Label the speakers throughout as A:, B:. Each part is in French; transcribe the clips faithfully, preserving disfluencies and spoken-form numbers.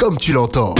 A: comme tu l'entends.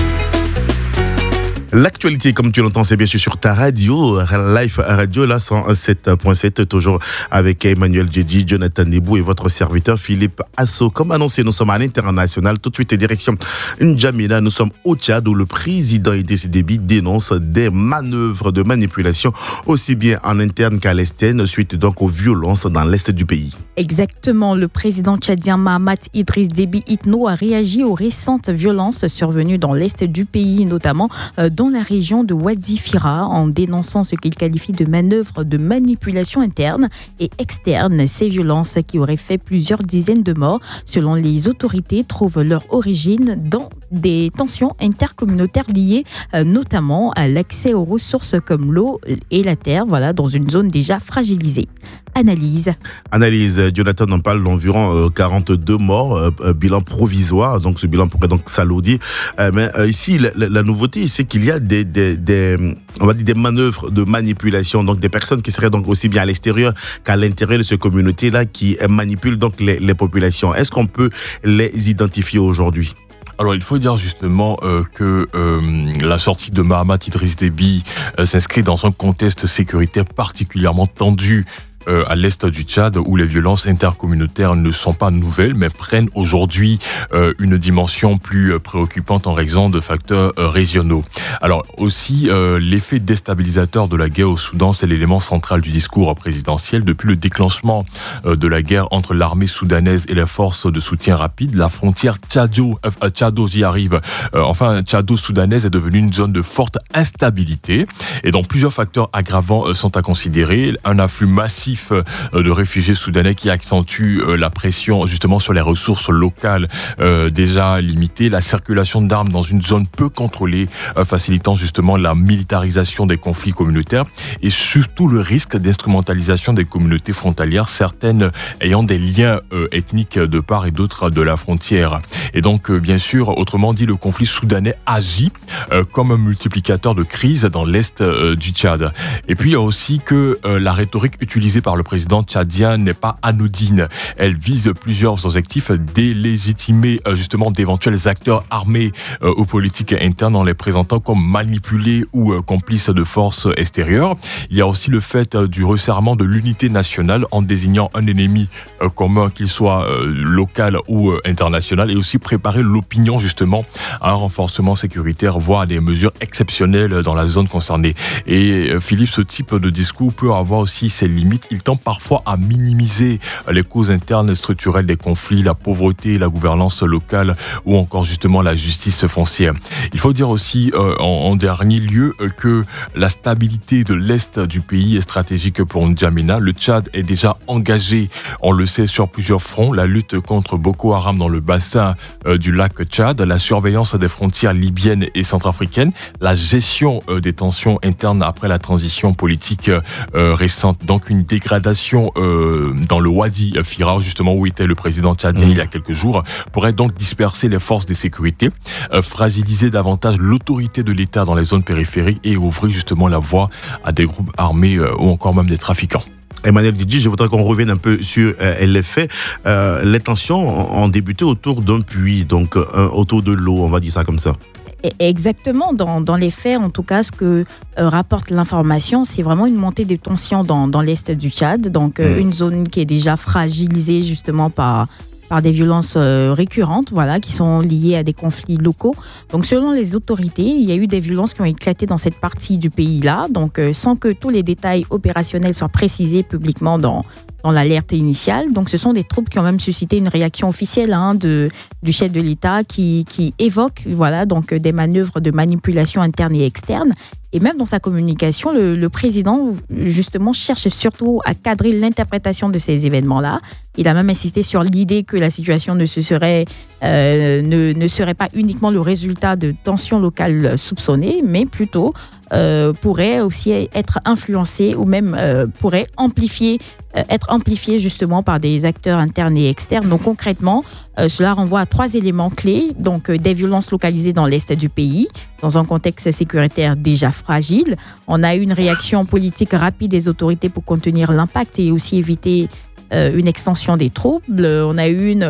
B: L'actualité, comme tu l'entends, c'est bien sûr sur ta radio, Life Radio, là, cent sept point sept, toujours avec Emmanuel Djedji, Jonathan Nebou et votre serviteur Philippe Asso. Comme annoncé, nous sommes à l'international. Tout de suite, direction N'Djamena. Nous sommes au Tchad où le président Idriss Déby dénonce des manœuvres de manipulation, aussi bien en interne qu'à l'externe, suite donc aux violences dans l'est du pays.
C: Exactement. Le président tchadien Mahamat Idriss Déby Itno a réagi aux récentes violences survenues dans l'est du pays, notamment euh, dans la région de Wadi Fira, en dénonçant ce qu'il qualifie de manœuvres de manipulation interne et externe. Ces violences qui auraient fait plusieurs dizaines de morts, selon les autorités, trouvent leur origine dans des tensions intercommunautaires liées euh, notamment à l'accès aux ressources comme l'eau et la terre, voilà, dans une zone déjà fragilisée. Analyse.
B: Analyse, Jonathan en parle d'environ euh, quarante-deux morts, euh, bilan provisoire, donc ce bilan pourrait donc s'alourdir. Euh, mais euh, ici, la, la, la nouveauté, c'est qu'il y a des, des, des, on va dire des manœuvres de manipulation, donc des personnes qui seraient donc aussi bien à l'extérieur qu'à l'intérieur de ces communautés-là qui manipulent donc les, les populations. Est-ce qu'on peut les identifier aujourd'hui ?
D: Alors, il faut dire justement euh, que euh, la sortie de Mahamat Idriss Déby euh, s'inscrit dans un contexte sécuritaire particulièrement tendu Euh, à l'est du Tchad, où les violences intercommunautaires ne sont pas nouvelles, mais prennent aujourd'hui euh, une dimension plus euh, préoccupante en raison de facteurs euh, régionaux. Alors aussi, euh, l'effet déstabilisateur de la guerre au Soudan, c'est l'élément central du discours présidentiel. Depuis le déclenchement euh, de la guerre entre l'armée soudanaise et les forces de soutien rapide, la frontière tchado, euh, tchado j'y arrive, euh, enfin tchado-soudanaise est devenue une zone de forte instabilité. Et donc plusieurs facteurs aggravants euh, sont à considérer. Un afflux massif de réfugiés soudanais qui accentue la pression justement sur les ressources locales euh, déjà limitées, la circulation d'armes dans une zone peu contrôlée, euh, facilitant justement la militarisation des conflits communautaires et surtout le risque d'instrumentalisation des communautés frontalières, certaines ayant des liens euh, ethniques de part et d'autre de la frontière. Et donc euh, bien sûr, autrement dit, le conflit soudanais agit euh, comme un multiplicateur de crises dans l'est euh, du Tchad. Et puis il y a aussi que euh, la rhétorique utilisée par le président tchadien n'est pas anodine. Elle vise plusieurs objectifs: délégitimer justement d'éventuels acteurs armés euh, ou politiques internes en les présentant comme manipulés ou euh, complices de forces extérieures. Il y a aussi le fait euh, du resserrement de l'unité nationale en désignant un ennemi euh, commun, qu'il soit euh, local ou euh, international, et aussi préparer l'opinion justement à un renforcement sécuritaire, voire à des mesures exceptionnelles dans la zone concernée. Et euh, Philippe, ce type de discours peut avoir aussi ses limites. Il tend parfois à minimiser les causes internes structurelles des conflits, la pauvreté, la gouvernance locale ou encore justement la justice foncière. Il faut dire aussi euh, en, en dernier lieu euh, que la stabilité de l'est du pays est stratégique pour N'Djamena. Le Tchad est déjà engagé, on le sait, sur plusieurs fronts: la lutte contre Boko Haram dans le bassin euh, du lac Tchad, la surveillance des frontières libyennes et centrafricaines, la gestion euh, des tensions internes après la transition politique euh, récente. Donc une dégradation euh, dans le Wadi Fira, justement où était le président tchadien mmh. il y a quelques jours, pourrait donc disperser les forces de sécurité, euh, fragiliser davantage l'autorité de l'État dans les zones périphériques et ouvrir justement la voie à des groupes armés euh, ou encore même des trafiquants.
B: Emmanuel Djedji, je voudrais qu'on revienne un peu sur euh, les faits. Euh, les tensions ont débuté autour d'un puits, donc euh, autour de l'eau, on va dire ça comme ça.
C: Exactement, dans, dans les faits, en tout cas, ce que euh, rapporte l'information, c'est vraiment une montée des tensions dans, dans l'est du Tchad, donc euh, mmh. une zone qui est déjà fragilisée justement par, par des violences euh, récurrentes, voilà, qui sont liées à des conflits locaux. Donc selon les autorités, il y a eu des violences qui ont éclaté dans cette partie du pays-là, donc euh, sans que tous les détails opérationnels soient précisés publiquement dans dans l'alerte initiale. Donc, ce sont des troupes qui ont même suscité une réaction officielle hein, de, du chef de l'État qui, qui évoque voilà, donc, des manœuvres de manipulation interne et externe. Et même dans sa communication, le, le président, justement, cherche surtout à cadrer l'interprétation de ces événements-là. Il a même insisté sur l'idée que la situation ne, se serait, euh, ne, ne serait pas uniquement le résultat de tensions locales soupçonnées, mais plutôt euh, pourrait aussi être influencée ou même euh, pourrait amplifier être amplifié justement par des acteurs internes et externes. Donc concrètement, euh, cela renvoie à trois éléments clés. Donc euh, des violences localisées dans l'est du pays, dans un contexte sécuritaire déjà fragile. On a eu une réaction politique rapide des autorités pour contenir l'impact et aussi éviter euh, une extension des troubles. On a eu une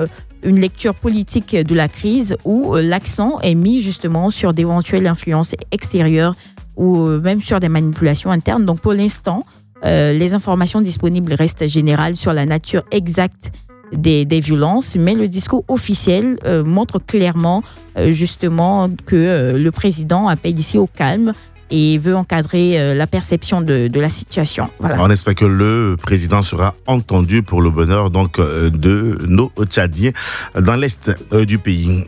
C: une lecture politique de la crise où l'accent est mis justement sur d'éventuelles influences extérieures ou même sur des manipulations internes. Donc pour l'instant, euh, les informations disponibles restent générales sur la nature exacte des, des violences, mais le discours officiel euh, montre clairement euh, justement que euh, le président appelle ici au calme et veut encadrer euh, la perception de, de la situation. Voilà.
B: On espère que le président sera entendu pour le bonheur donc, euh, de nos Tchadiens dans l'est euh, du pays.